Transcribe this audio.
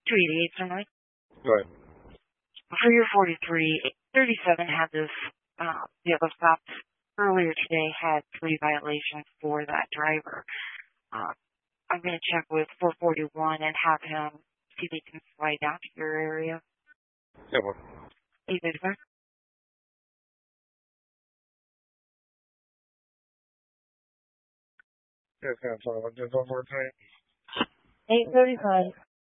288, something. Go ahead. For your 43, 37 had this, the other stops earlier today had 3 violations for that driver. I'm going to check with 441 and have him see if he can slide down to your area. Yeah, well. 835? Yeah, 10, 12, 1, 10, 12, 14. 835.